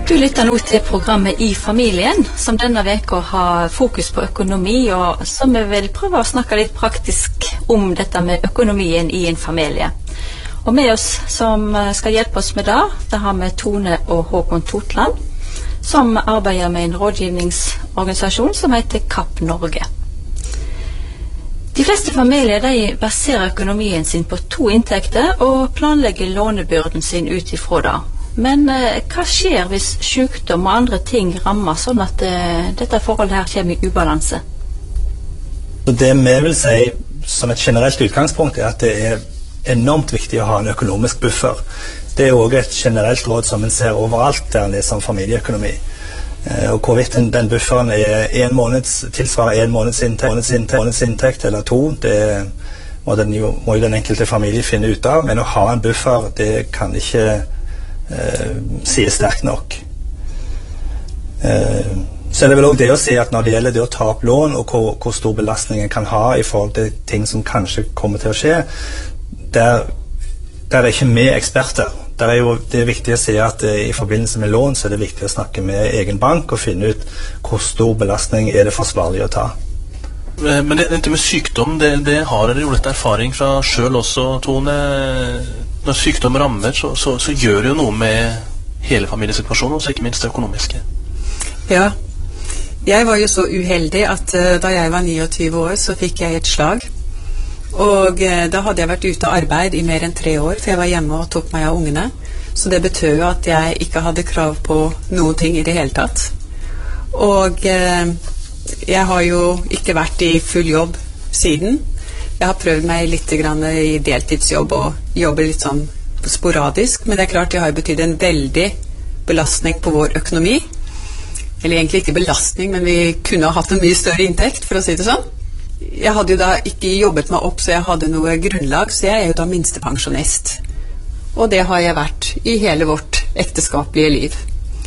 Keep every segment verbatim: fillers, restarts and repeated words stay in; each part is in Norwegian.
Du lytter nå til programmet I familien, som denne veka har fokus på økonomi, og som vi vil prøve å snakke litt praktisk om dette med økonomien I en familie. Og med oss som skal hjelpe oss med det, det har vi Tone og Håkon Totland, som arbeider med en rådgivningsorganisasjon som heter Kapp Norge. De fleste familier de baserer økonomien sin på to inntekter og planlegger lånebyrden sin ut ifra det. Men eh, hva skjer hvis sykdom og andre ting rammer sånn at eh, dette forholdet her kommer I ubalanse? Det vi vil si som et generelt utgangspunkt er at det er enormt viktig å ha en økonomisk buffer. Det er også et generelt råd som en ser overalt der en leser om familieøkonomi. Eh, og hvorvidt den, den bufferen er en måneds, tilsvarer en måneds inntekt, måneds inntekt, måneds inntekt eller to, det må, den jo, må jo den enkelte familie finne ut av. Men å ha en buffer, det kan ikke Uh, sier sterkt nok. Uh, så er det vel også det å si at når det gjelder det å ta opp lån og hvor, hvor stor belastning en kan ha I forhold til ting som kanskje kommer til å skje, der, der er ikke vi eksperter. Der er jo, det er viktig å si at uh, I forbindelse med lån så er det viktig å snakke med egen bank og finne ut hvor stor belastning er det forsvarlig å ta. Men det, det med sykdom, det, det har dere gjort erfaring fra selv også, Tone. Når sykdom rammer, så, så, så gjør det jo noe med hele familiesituasjonen, og så ikke minst det økonomiske. Ja, jeg var jo så uheldig at uh, da jeg var niogtyve år, så fikk jeg et slag. Og uh, da hadde jeg vært ute av arbeid I mer enn tre år, for jeg var hjemme og tok meg av ungene. Så det betød jo at jeg ikke hadde krav på noen ting I det hele tatt. Og uh, jeg har jo ikke vært I full jobb siden. Jeg har prøvd meg litt grann I deltidsjobb og jobber litt sånn sporadisk, men det er klart det har betydd en veldig belastning på vår økonomi. Eller egentlig ikke belastning, men vi kunne ha hatt en mye større inntekt, for å si det sånn. Jeg hadde jo da ikke jobbet meg opp, så jeg hadde noe grunnlag, så jeg er jo da minstepensjonist. Og det har jeg vært I hele vårt ekteskapelige liv.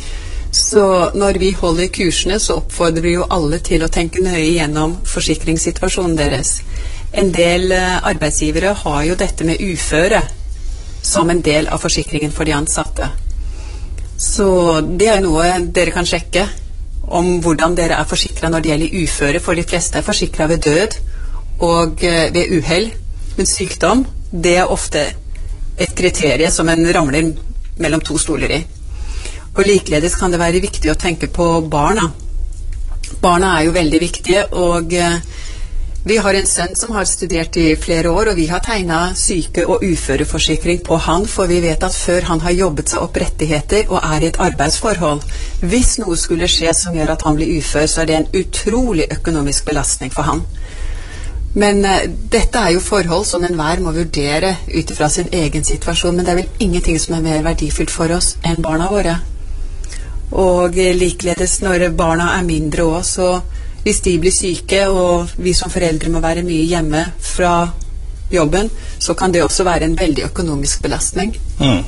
Så når vi holder kursene, så oppfordrer vi jo alle til å tenke nøye gjennom forsikringssituasjonen deres. En del arbeidsgivere har jo dette med uføre som en del av forsikringen for de ansatte. Så det er noe dere kan sjekke om hvordan dere er forsikret når det gjelder uføre, for de fleste er forsikret ved død og ved uheld. Men sykdom, det er ofte et kriterie som en ramler mellom to stoler I. Og likeledes kan det være viktig å tenke på barna. Barna er jo veldig viktige, og vi har en sønn som har studert I flere år, og vi har tegnet syke- og uføreforsikring på han, for vi vet at før han har jobbet seg opp rettigheter og er I et arbeidsforhold, hvis noe skulle skje som gjør at han blir ufør, så er det en utrolig økonomisk belastning for han. Men uh, dette er jo forhold som enhver må vurdere utifra sin egen situasjon, men det er vel ingenting som er mer verdifullt for oss enn barna våre. Og uh, likeledes når barna er mindre også, så hvis de blir syke, og vi som foreldre må være mye hjemme fra jobben, så kan det også være en veldig økonomisk belastning. Mm.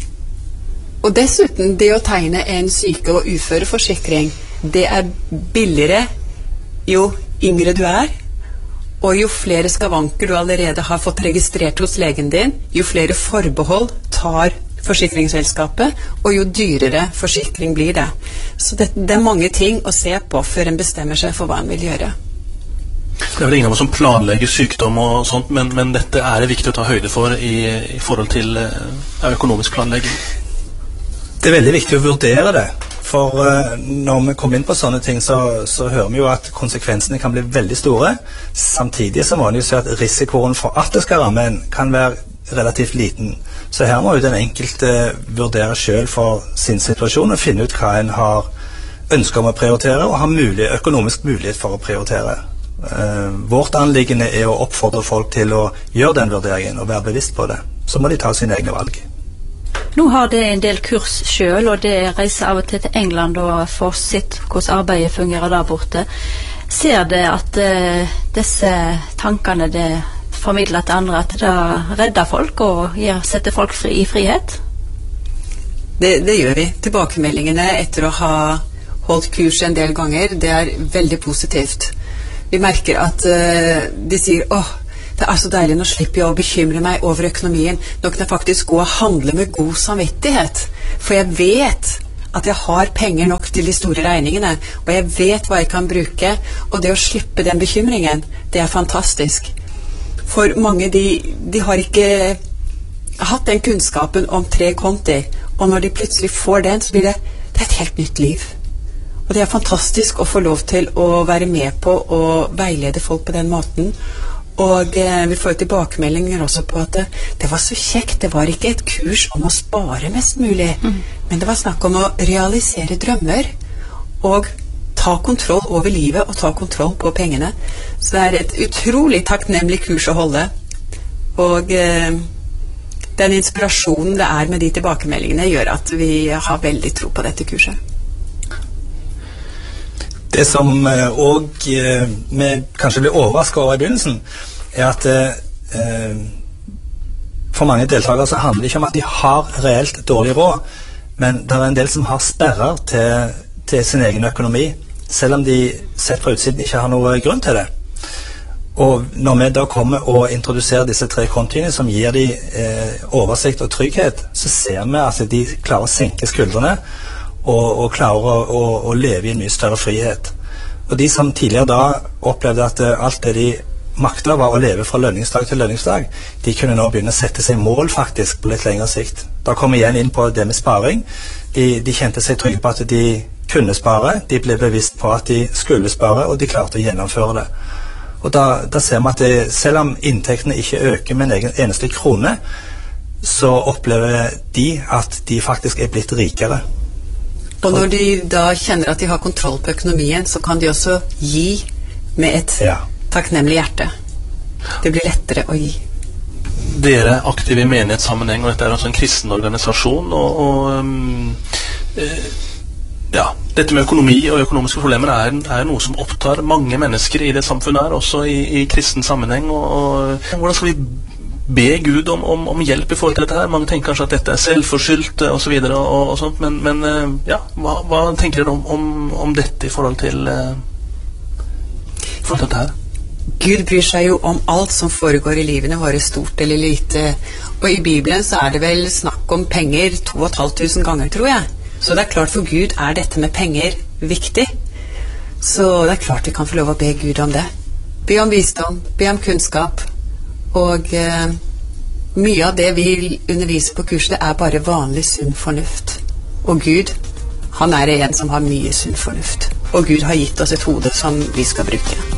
Og dessuten, det å tegne en syke- og uføreforsikring, det er billigere jo yngre du er, og jo flere skavanker du allerede har fått registrert hos legen din, jo flere forbehold tar forsikringsselskapet, og jo dyrere forsikring blir det. Så det, det er mange ting å se på før en bestemmer seg for hva en vil gjøre. Det er vel ingen av oss som planlegger sykdom og sånt, men, men dette er det viktig å ta høyde for I, I forhold til uh, økonomisk planlegging. Det er veldig viktig å vurdere det, for uh, når vi kommer inn på sånne ting, så, så hører vi jo at konsekvensene kan bli veldig store. Samtidig så må vi jo se at risikoen for at det skal ramme en kan være relativt liten. Så her må jo den enkelte vurdere selv for sin situasjon og finne ut hva en har ønsker om å prioritere og har mulig, økonomisk mulighet for å prioritere. Uh, vårt anliggende er å oppfordre folk til å gjøre den vurderingen og være bevisst på det. Så må de ta sine egne valg. Nå har det en del kurs selv, og det reiser av og til til England og får sitt hvordan arbeidet fungerer der borte. Ser det at uh, disse tankene det formidler til andre, at det redder folk og gir, setter folk fri, I frihet? Det, det gjør vi. Tilbakemeldingene etter å ha holdt kurs en del ganger, det er veldig positivt. Vi merker at uh, de sier, åh, det er så deilig, nå slipper jeg å bekymre meg over økonomien. Nå kan jeg faktisk gå og handle med god samvittighet. For jeg vet at jeg har penger nok til de store regningene, og jeg vet hva jeg kan bruke, og det å slippe den bekymringen, det er fantastisk. For mange, de, de har ikke hatt den kunnskapen om tre konti, og når de plutselig får den, så blir det, det er et helt nytt liv. Og det er fantastisk å få lov til å være med på å veilede folk på den måten. Og eh, vi får tilbakemeldinger også på at det, det var så kjekt. Det var ikke et kurs om å spare mest mulig, mm. men det var snakk om å realisere drømmer og ta kontroll over livet og ta kontroll på pengene. Så det er et utrolig takknemlig kurs å holde. Og eh, den inspirasjonen det er med de tilbakemeldingene gjør at vi har veldig tro på dette kurset. Det som òg eh, vi kanskje blir overrasket over i begynnelsen, er at eh, for mange deltakere så handler det ikke om at de har reelt dårlig råd, men det er en del som har sperrer til, til sin egen økonomi, selv om de sett fra utsiden ikke har noe grunn til det. Og når vi da kommer og introduserer disse tre kontiene som gir de eh, oversikt og trygghet, så ser vi at de klarer å senke skuldrene, Og, og klarer å, å, å leve i en mye større frihet. Og de som tidligere da opplevde at uh, alt det de makta var å leve fra lønningsdag til lønningsdag, de kunne nå begynne å sette seg mål faktisk på litt lengre sikt. Da kom vi igjen inn på det med sparing. De, de kjente seg trygge på at de kunne spare, de ble bevisst på at de skulle spare, og de klarte å gjennomføre det. Og da, da ser vi at det, selv om inntektene ikke øker med en egen eneste krone, så opplever de at de faktisk er blitt rikere. Og når de da kjenner at de har kontroll på økonomien, så kan de også gi med et ja. takknemlig hjerte. Det blir lettere å gi. Dere er aktive i menighetssammenheng, og dette er også en kristen organisasjon, og, og um, eh, ja, dette med økonomi og økonomiske problemer er, er noe som opptar mange mennesker i det samfunnet her, også i, i kristen sammenheng, og, og hvordan skal vi be Gud om, om, om hjelp i forhold til dette her? Mange tenker kanskje at dette er selvforskyldt og så videre og, og sånt, men, men ja, hva, hva tenker dere om, om, om dette i forhold til uh, i forhold til dette her? Gud bryr seg jo om alt som foregår i livene våre, stort eller lite, og i Bibelen så er det vel snakk om penger to og et halvt tusen ganger, tror jeg. Så det er klart for Gud er dette med penger viktig, så det er klart vi kan få lov å be Gud om det. Be om visdom, be om kunnskap. Og eh, mye av det vi underviser på kurset er bare vanlig sunn fornuft. Og Gud, han er en som har mye sunn fornuft. Og Gud har gitt oss et hode som vi skal bruke.